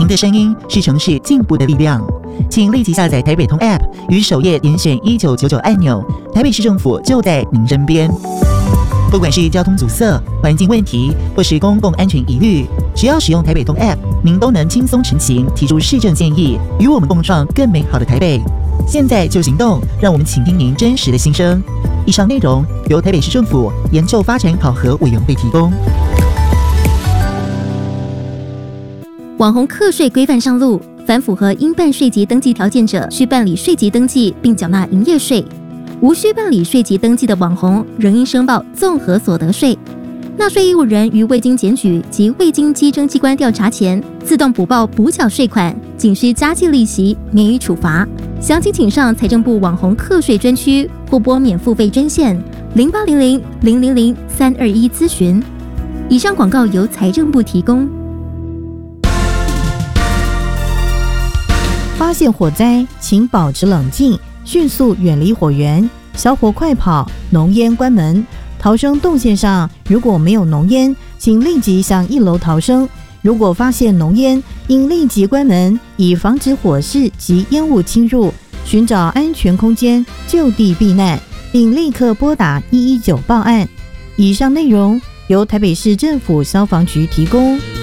的声音是城市进步的力量，请立即下载台北通 App， 于首页点选1999按钮，台北市政府就在您身边。不管是交通阻塞、环境问题，或是公共安全疑虑，只要使用台北通 App， 您都能轻松陈情，提出市政建议，与我们共创更美好的台北。现在就行动，让我们倾听您真实的心声。以上内容由台北市政府研究发展考核委员会提供。 网红课税规范上路，凡符合应办税籍登记条件者，需办理税籍登记并缴纳营业税。无需办理税籍登记的网红，仍应申报综合所得税。纳税义务人于未经检举及未经稽征机关调查前，自动补报补缴税款，仅需加计利息，免予处罚。详情请上财政部网红课税专区或拨免付费专线0800-000-321咨询。以上广告由财政部提供。 发现火灾，请保持冷静，迅速远离火源，小火快跑，浓烟关门。逃生动线上如果没有浓烟，请立即向1楼逃生。如果发现浓烟，应立即关门，以防止火势及烟雾侵入，寻找安全空间就地避难，并立刻拨打119报案。以上内容由台北市政府消防局提供。